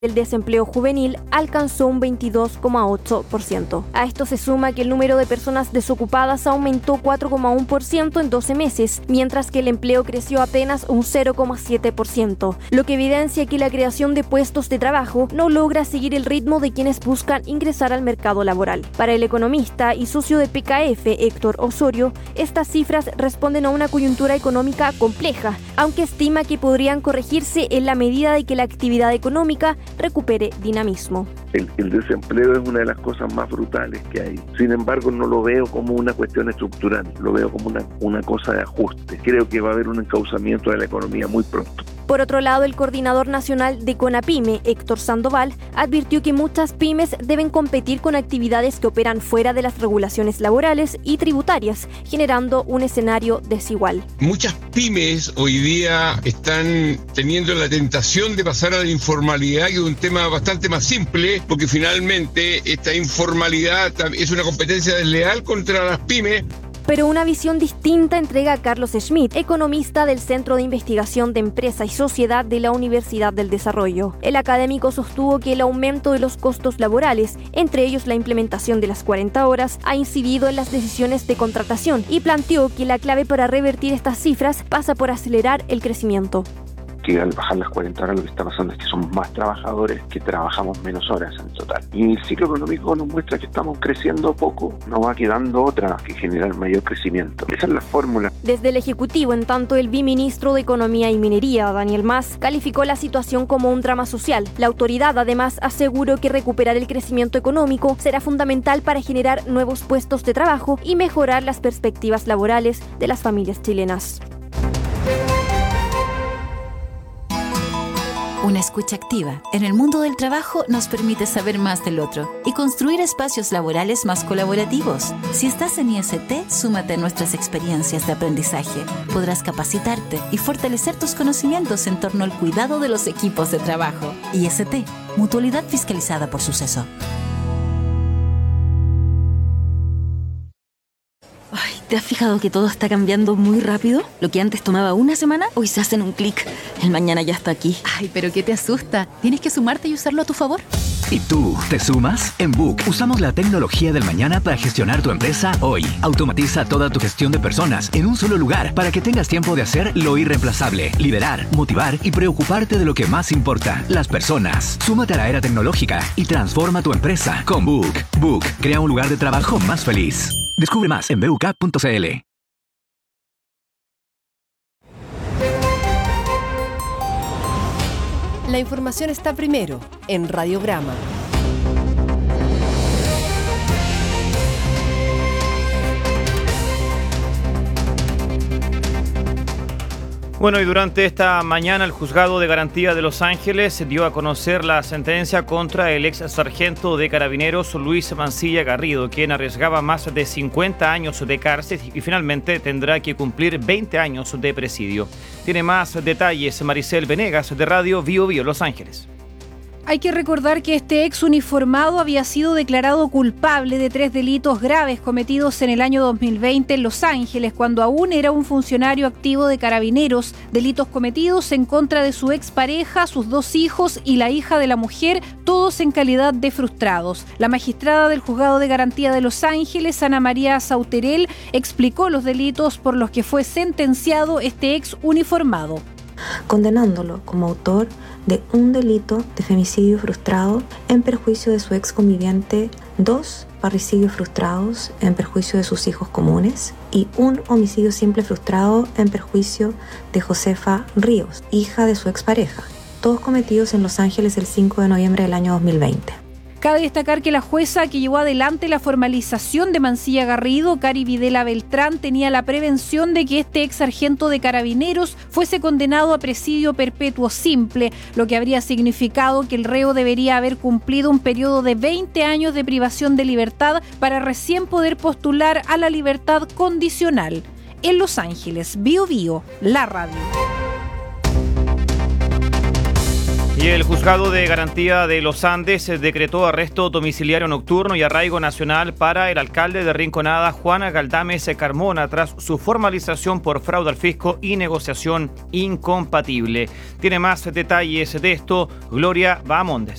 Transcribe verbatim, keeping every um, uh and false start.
El desempleo juvenil alcanzó un veintidós coma ocho por ciento. A esto se suma que el número de personas desocupadas aumentó cuatro coma uno por ciento en doce meses, mientras que el empleo creció apenas un cero coma siete por ciento, lo que evidencia que la creación de puestos de trabajo no logra seguir el ritmo de quienes buscan ingresar al mercado laboral. Para el economista y socio de P K F, Héctor Osorio, estas cifras responden a una coyuntura económica compleja, aunque estima que podrían corregirse en la medida de que la actividad económica recupere dinamismo. El, el desempleo es una de las cosas más brutales que hay. Sin embargo, no lo veo como una cuestión estructural, lo veo como una, una cosa de ajuste. Creo que va a haber un encauzamiento de la economía muy pronto. Por otro lado, el coordinador nacional de CONAPYME, Héctor Sandoval, advirtió que muchas pymes deben competir con actividades que operan fuera de las regulaciones laborales y tributarias, generando un escenario desigual. Muchas pymes hoy día están teniendo la tentación de pasar a la informalidad, que es un tema bastante más simple, porque finalmente esta informalidad es una competencia desleal contra las pymes. Pero una visión distinta entrega a Carlos Schmidt, economista del Centro de Investigación de Empresa y Sociedad de la Universidad del Desarrollo. El académico sostuvo que el aumento de los costos laborales, entre ellos la implementación de las cuarenta horas, ha incidido en las decisiones de contratación y planteó que la clave para revertir estas cifras pasa por acelerar el crecimiento. Que al bajar las cuarenta horas lo que está pasando es que somos más trabajadores que trabajamos menos horas en total. Y el ciclo económico nos muestra que estamos creciendo poco, nos va quedando otra que generar mayor crecimiento. Esa es la fórmula. Desde el Ejecutivo, en tanto, el viceministro de Economía y Minería, Daniel Mas, calificó la situación como un drama social. La autoridad además aseguró que recuperar el crecimiento económico será fundamental para generar nuevos puestos de trabajo y mejorar las perspectivas laborales de las familias chilenas. Una escucha activa en el mundo del trabajo nos permite saber más del otro y construir espacios laborales más colaborativos. Si estás en I S T, súmate a nuestras experiencias de aprendizaje. Podrás capacitarte y fortalecer tus conocimientos en torno al cuidado de los equipos de trabajo. I S T, Mutualidad Fiscalizada por Suceso. ¿Te has fijado que todo está cambiando muy rápido? Lo que antes tomaba una semana, hoy se hace en un clic. El mañana ya está aquí. Ay, pero ¿qué te asusta? Tienes que sumarte y usarlo a tu favor. ¿Y tú, te sumas? En Book usamos la tecnología del mañana para gestionar tu empresa hoy. Automatiza toda tu gestión de personas en un solo lugar para que tengas tiempo de hacer lo irreemplazable, liderar, motivar y preocuparte de lo que más importa, las personas. Súmate a la era tecnológica y transforma tu empresa con Book. Book crea un lugar de trabajo más feliz. Descubre más en b u k punto c l. La información está primero en Radiograma. Bueno, y durante esta mañana el Juzgado de Garantía de Los Ángeles dio a conocer la sentencia contra el ex sargento de Carabineros Luis Mancilla Garrido, quien arriesgaba más de cincuenta años de cárcel y finalmente tendrá que cumplir veinte años de presidio. Tiene más detalles Maricel Venegas de Radio Bio Bio Los Ángeles. Hay que recordar que este ex uniformado había sido declarado culpable de tres delitos graves cometidos en el año dos mil veinte en Los Ángeles, cuando aún era un funcionario activo de Carabineros, delitos cometidos en contra de su expareja, sus dos hijos y la hija de la mujer, todos en calidad de frustrados. La magistrada del Juzgado de Garantía de Los Ángeles, Ana María Sauterel, explicó los delitos por los que fue sentenciado este ex uniformado, condenándolo como autor de un delito de femicidio frustrado en perjuicio de su ex conviviente, dos parricidios frustrados en perjuicio de sus hijos comunes y un homicidio simple frustrado en perjuicio de Josefa Ríos, hija de su expareja, todos cometidos en Los Ángeles el cinco de noviembre del año dos mil veinte. Cabe destacar que la jueza que llevó adelante la formalización de Mancilla Garrido, Cari Videla Beltrán, tenía la prevención de que este ex sargento de Carabineros fuese condenado a presidio perpetuo simple, lo que habría significado que el reo debería haber cumplido un periodo de veinte años de privación de libertad para recién poder postular a la libertad condicional. En Los Ángeles, Bio Bio, la radio. Y el Juzgado de Garantía de los Andes decretó arresto domiciliario nocturno y arraigo nacional para el alcalde de Rinconada, Juan Galdames Carmona, tras su formalización por fraude al fisco y negociación incompatible. Tiene más detalles de esto Gloria Bahamondes.